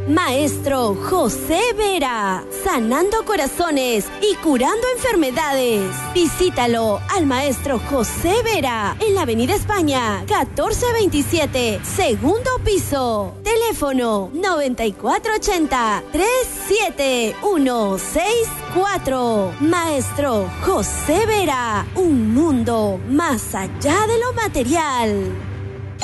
Maestro José Vera, sanando corazones y curando enfermedades. Visítalo al Maestro José Vera en la Avenida España, 1427, segundo piso. Teléfono 9480-37164. Maestro José Vera, un mundo más allá de lo material.